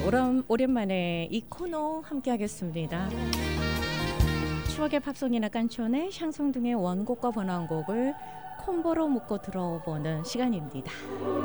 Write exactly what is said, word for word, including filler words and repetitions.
오랜, 오랜만에 이 코너 함께 하겠습니다. 추억의 팝송이나 깐촌의 샹송 등의 원곡과 번안곡을 콤보로 묶어 들어보는 시간입니다.